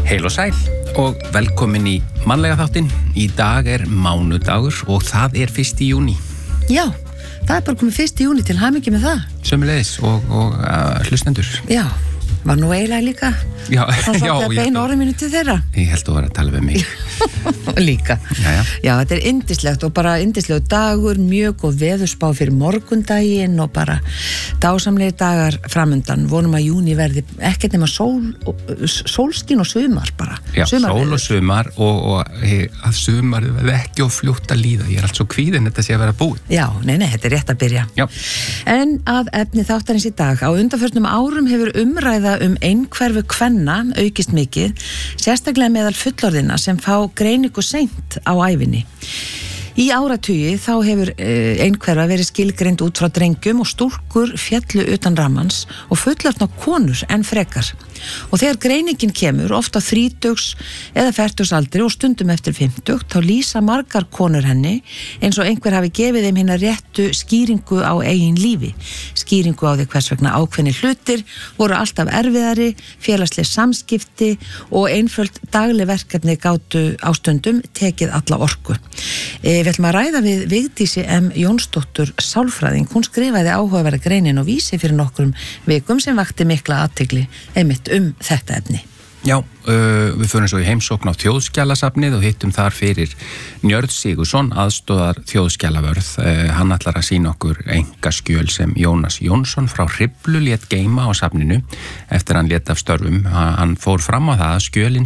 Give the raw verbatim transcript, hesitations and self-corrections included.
Heil og sæl og velkomin í mannlega þáttinn. Í dag er mánudagur og það er fyrsti júní. Já, það er bara komið fyrsti júní, til hamingju með það. Sömuleiðis og, og uh, hlustendur. Já, var nú eiginlega líka. Já, það já. Það beina orðum mínu til þeirra. Ég held að vera að tala við mig. Líka. Já, já. Já, þetta er yndislegt og bara yndislegu dagur, mjög og veðurspá fyrir morgundaginn og bara dásamlegir dagar framundan. Vonum að júní verði ekkert nema sól, sólskin og sumar bara. Já, sumar sól og sumar og, og he, að sumar verði ekki of fljótt að líða. Ég er allt svo kvíðinn þetta sé að vera búið. Já, nei, nei, þetta er rétt að byrja. Já. En að efni þáttarins í dag. Á undanförnum árum hefur umræða um einhverfu kvenna aukist mikið, sérstaklega meðal fullorðina sem fá greiningu seint á ævinni. Í áratugi þá hefur einhverfa verið skilgreind út frá drengjum og stúlkur fjallu utan rammans og fullorðna konur en frekar. Og þegar greiningin kemur, ofta á þrítugs eða fertugsaldri og stundum eftir fimmtugt, þá lýsa margar konur henni eins og einhver hafi gefið þeim hina réttu skýringu á eigin lífi. Skýringu á því hvers vegna ákveðni hlutir voru alltaf erfiðari, félagsleg samskipti og einföld dagleg verkefni gátu á stundum tekið alla orku. E, við ætlum að ræða við Vigdísi M. Jónsdóttur sálfræðing. Hún skrifaði áhugaverða greinin og vísi fyrir nokkrum vikum sem vakti mikla athygli einmitt um þetta efni. Já, uh, við förum svo í heimsókn á Þjóðskjalasafnið og hittum þar fyrir Njörð Sigurðsson, aðstoðar þjóðskjalavörð. Uh, hann ætlar að sýna okkur engaskjöl sem Jónas Jónsson frá Hriflu lét geyma á safninu eftir hann lét af störfum. Hann fór fram á það að skjölin